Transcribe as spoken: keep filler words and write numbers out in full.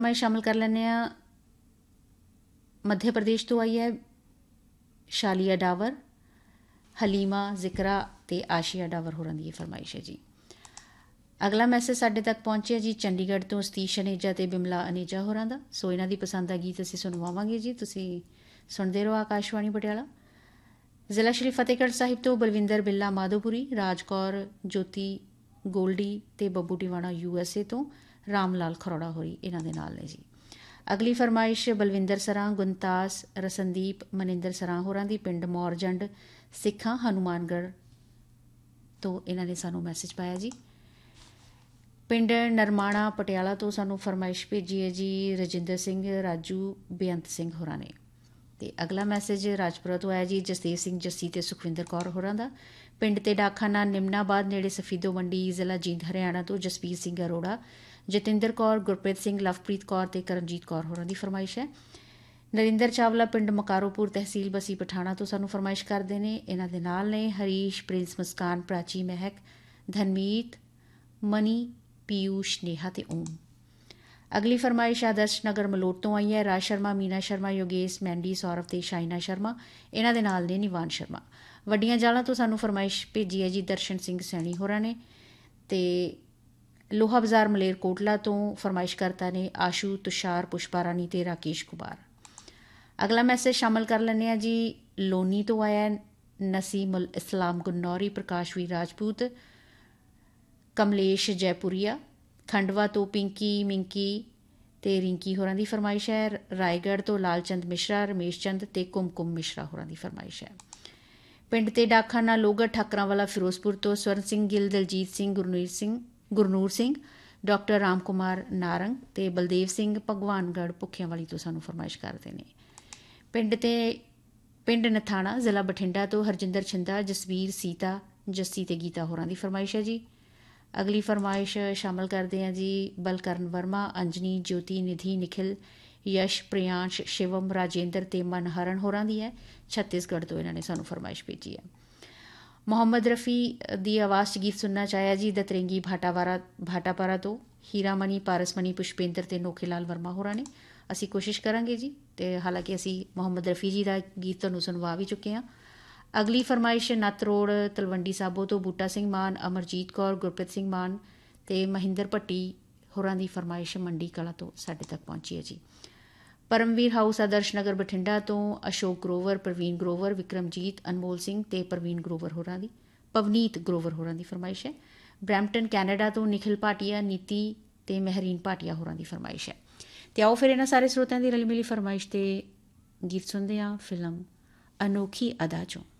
मैं शामिल कर लैंने आ मध्य प्रदेश तो आई है शालिया डावर, हलीमा जिकरा ते आशिया डावर होरां दी फरमाइश है जी। अगला मैसेज साढ़े तक पहुंचे जी चंडीगढ़ तो सतीश अनेजा ते बिमला अनेजा होरां दा। सो इन्हां दी पसंद दा गीत असीं सुनवावांगे जी, तुसीं सुनदे रहो आकाशवाणी पटियाला। जिला श्री फतेहगढ़ साहिब तो बलविंदर बिल्ला माधोपुरी, राज कौर ज्योति गोल्डी ते Babbu Tiwana U S A तो राम लाल खरौड़ा होरी इन्हां दे नाल ने जी। अगली फरमाइश बलविंदर सरां, गुनतास, रसनदीप, मनिंदर सरां होरां दी पिंड मौरजंड सिक्खां हनुमानगढ़ तो इन्हां ने सानू मैसेज पाया जी। पिंड नरमाणा पटियाला तो सानू फरमाइश भेजी है जी रजिंदर सिंह, राजू, बेअंत सिंह होरां ने। ते अगला मैसेज राजपुरा तो आया जी जसदेव सिंह जस्सी ते सुखविंदर कौर होरां दा। पिंड ते डाकखाना निमनाबाद नेड़े सफीदो मंडी जिला जींद हरियाणा तो जसबीर सिंह अरोड़ा, जतिंदर कौर, गुरप्रीत सिंह, लवप्रीत कौर ते करमजीत कौर होरां दी फरमाइश है। नरिंदर चावला पिंड मकारोपुर तहसील बसी पठाणा तो सानू फरमाइश करते हैं। इन्हां दे नाल ने हरीश, प्रिंस, मुस्कान, प्राची, महक, धनमीत, मनी, पीयूष, नेहा ते ओम। अगली फरमाइश आदर्श नगर मलोट तो आई है राज शर्मा, मीना शर्मा, योगेश, मैंडी, सौरभ ते शाइना शर्मा। इन्हां दे नाल ने निवान शर्मा। वड्डियां जालां तो सानू फरमाइश भेजी है जी दर्शन सिंह सैनी होरां ने। ते लोहा बाजार मलेरकोटला तो फरमाइश करता ने आशू, तुषार, पुष्पा रानी ते राकेश कुमार। अगला मैसेज शामिल कर लैंने आ जी लोनी तो आया नसीम उल इस्लाम गुन्नौरी, प्रकाश वीर राजपूत, कमलेश जयपुरिया। खंडवा तो पिंकी, मिंकी ते रिंकी होरां दी फरमाइश है। रायगढ़ तो लालचंद मिश्रा, रमेश चंद ते कुमकुम मिश्रा होरां दी फरमाइश है। पिंड ते डाकखाना लोगड़ ठाकरां वाला फिरोजपुर तो स्वर्ण सिंह गिल, दलजीत सिंह, गुरनीर सिंह गुरनूर सिंह, डॉक्टर राम कुमार नारंग ते बलदेव सिंह भगवानगढ़ भुखियां वाली तो सानू फरमाइश करते हैं। पिंड ते पिंड नथाणा जिला बठिंडा तो हरजिंदर छिंदा, जसवीर, सीता, जस्सी ते गीता होरां दी फरमाइश है जी। अगली फरमाइश शामिल करते हैं जी बलकरण वर्मा, अंजनी, ज्योति, निधि, निखिल, यश, प्रियांश, शिवम, राजेंद्र ते मनहरण होरां दी है। छत्तीसगढ़ तो इन्होंने सानू फरमाइश भेजी है। मोहम्मद रफ़ी दी आवाज़ च गीत सुनना चाहेआ जी दतरेंगी भाटावारा भाटापारा तो हीरामणी, पारसमणी, पुष्पेंद्र ते नोखेलाल वर्मा होरां ने। असी कोशिश करांगे जी, ते हालांकि असी मोहम्मद रफ़ी जी का गीत तुहानूं सुनवा भी चुके हैं। अगली फरमाइश नत्त रोड तलवंडी साबो तो बूटा सिंह मान, अमरजीत कौर, गुरप्रीत सिंह मान ते महिंदर भट्टी होरां दी फरमाइश मंडी कला तो साडे तक पहुंची है जी। परमवीर हाउस आदर्श नगर बठिंडा तो अशोक ग्रोवर, प्रवीण ग्रोवर, विक्रमजीत, अनमोल सिंह ते प्रवीण ग्रोवर होरां दी पवनीत ग्रोवर होरां दी फरमाइश है। ब्रैम्पटन कैनेडा तो निखिल भाटिया, नीति ते महरीन भाटिया होरां दी फरमाइश है। ते आओ फिर इन्हां सारे स्रोतां दी रली मिली फरमाइश ते गीत सुनदे आं फिल्म अनोखी अदा चों।